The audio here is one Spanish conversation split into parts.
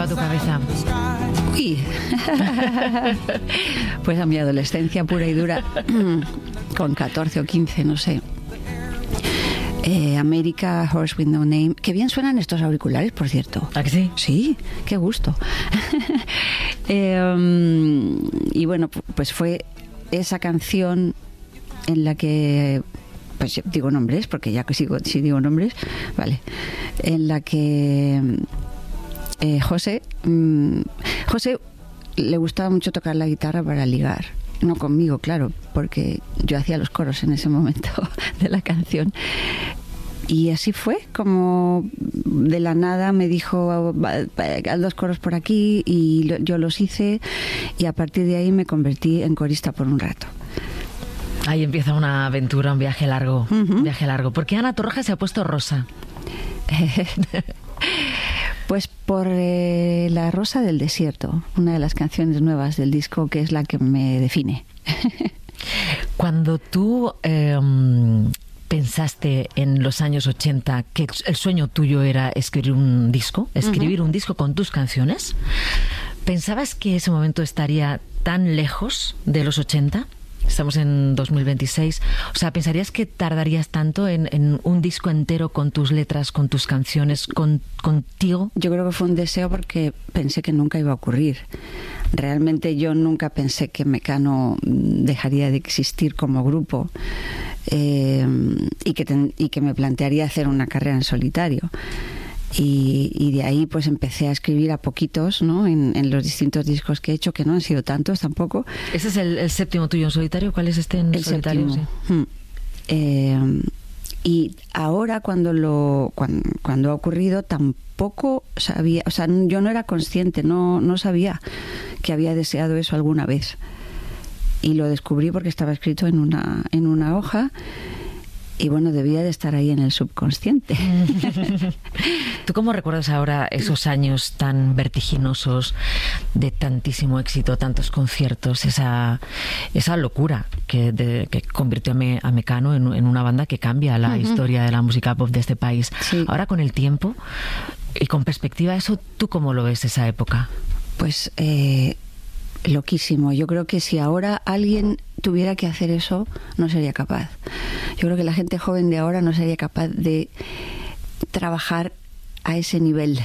a tu cabeza? Uy. Pues a mi adolescencia pura y dura, con 14 o 15, no sé. America, Horse with No Name. Qué bien suenan estos auriculares, por cierto. ¿A que sí? Sí, qué gusto. Y bueno, pues fue esa canción en la que, pues digo nombres, porque ya que si digo nombres, vale, en la que José le gustaba mucho tocar la guitarra para ligar. No conmigo, claro, porque yo hacía los coros en ese momento de la canción. Y así fue, como de la nada me dijo, haz los coros por aquí, y yo los hice, y a partir de ahí me convertí en corista por un rato. Ahí empieza una aventura, un viaje largo. Un viaje largo. ¿Por qué Ana Torroja se ha puesto rosa? Pues por La Rosa del Desierto, una de las canciones nuevas del disco, que es la que me define. Cuando tú pensaste en los años 80 que el sueño tuyo era escribir un disco con tus canciones, ¿pensabas que ese momento estaría tan lejos de los 80? Estamos en 2026. O sea, ¿pensarías que tardarías tanto en un disco entero con tus letras, con tus canciones, contigo? Yo creo que fue un deseo porque pensé que nunca iba a ocurrir. Realmente yo nunca pensé que Mecano dejaría de existir como grupo, y que me plantearía hacer una carrera en solitario. Y de ahí pues empecé a escribir a poquitos, ¿no? En los distintos discos que he hecho, que no han sido tantos tampoco. ¿Ese es el séptimo tuyo en solitario? ¿Cuál es este en solitario? Séptimo. Sí. Y ahora cuando ha ocurrido tampoco sabía, o sea, yo no era consciente, no sabía que había deseado eso alguna vez. Y lo descubrí porque estaba escrito en una hoja. Y bueno, debía de estar ahí en el subconsciente. ¿Tú cómo recuerdas ahora esos años tan vertiginosos de tantísimo éxito, tantos conciertos, esa locura que convirtió a Mecano en una banda que cambia la historia de la música pop de este país? Sí. Ahora, con el tiempo y con perspectiva, ¿eso tú cómo lo ves, esa época? Pues loquísimo. Yo creo que si ahora alguien tuviera que hacer eso, no sería capaz. Yo creo que la gente joven de ahora no sería capaz de trabajar a ese nivel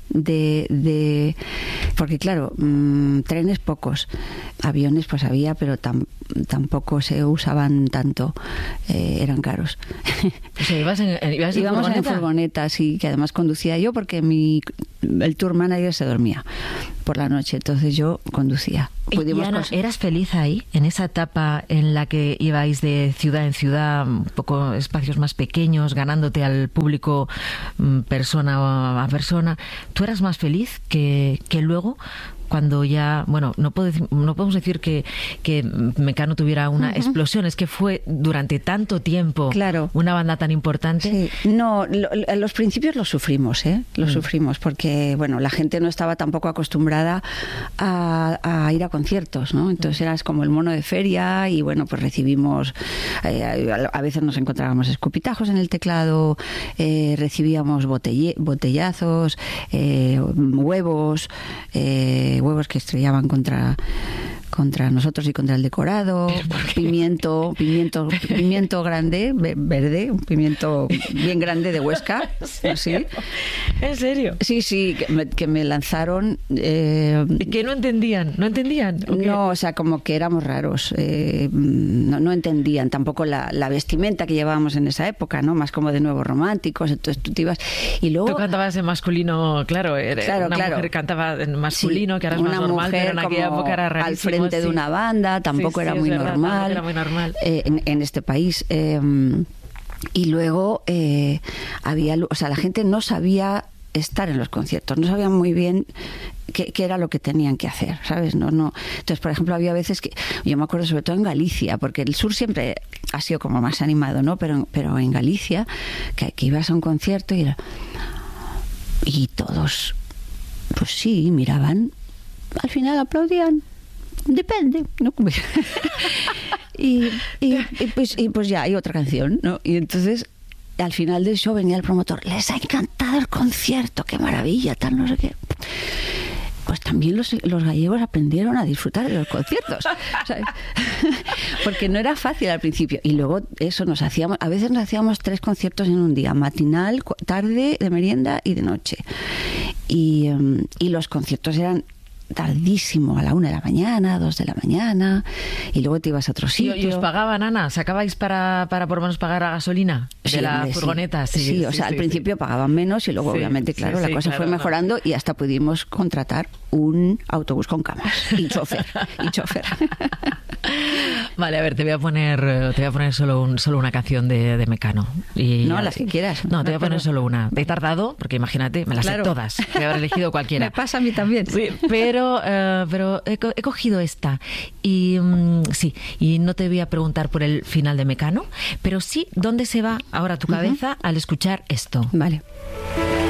porque claro, trenes pocos, aviones pues había, pero tampoco se usaban tanto, eran caros. O sea, íbamos en furgoneta, sí, que además conducía yo porque el tour manager se dormía por la noche, entonces yo conducía. ¿Y Ana, eras feliz ahí, en esa etapa en la que ibais de ciudad en ciudad, un poco espacios más pequeños, ganándote al público persona a persona? ¿Tú eras más feliz que luego, cuando ya, bueno, no podemos decir que Mecano tuviera una explosión, es que fue durante tanto tiempo, claro, una banda tan importante? Sí. No, los principios los sufrimos, sufrimos, porque bueno, la gente no estaba tampoco acostumbrada a ir a conciertos, ¿no? Entonces eras como el mono de feria y bueno, pues recibimos, a veces nos encontrábamos escupitajos en el teclado, recibíamos botellazos, huevos que estrellaban contra nosotros y contra el decorado, pimiento grande, verde, un pimiento bien grande de Huesca. ¿Sí? ¿En serio? Sí, que me lanzaron. ¿Que no entendían? ¿No entendían? No, o sea, como que éramos raros. No entendían tampoco la vestimenta que llevábamos en esa época, ¿no? Más como de nuevos románticos, entonces tú te ibas. Y luego... Tú cantabas en masculino, claro. Una mujer cantaba en masculino, sí, que ahora es más normal, pero en aquella época era rarísimo. De una banda, tampoco era muy normal, era muy normal en este país. Y luego había, o sea, la gente no sabía estar en los conciertos, no sabían muy bien qué era lo que tenían que hacer, ¿sabes? No. Entonces, por ejemplo, había veces que, yo me acuerdo sobre todo en Galicia, porque el sur siempre ha sido como más animado, ¿no? Pero en Galicia, que ibas a un concierto y todos, pues sí, miraban, al final aplaudían. Depende, ¿no? y pues ya hay otra canción, ¿no? Y entonces al final del show venía el promotor, les ha encantado el concierto, qué maravilla, tal, no sé qué. también los gallegos aprendieron a disfrutar de los conciertos, ¿sabes? Porque no era fácil al principio. Y luego eso a veces nos hacíamos 3 conciertos en un día, matinal, tarde, de merienda y de noche. Y los conciertos eran tardísimo, a la 1 de la mañana, 2 de la mañana, y luego te ibas a otro sitio. ¿Y os pagaban, Ana? ¿Sacabais para por lo menos pagar la gasolina de la furgoneta? Sí, al principio pagaban menos y luego obviamente, claro, la cosa fue mejorando y hasta pudimos contratar un autobús con camas y chofer. Vale, a ver, te voy a poner solo una canción de Mecano. No, las que quieras. No, te voy a poner solo una. He tardado, porque imagínate, me las sé todas. Voy a haber elegido cualquiera. Me pasa a mí también. Sí, pero he cogido esta. Y sí, y no te voy a preguntar por el final de Mecano, pero sí, ¿dónde se va ahora tu cabeza al escuchar esto? Vale.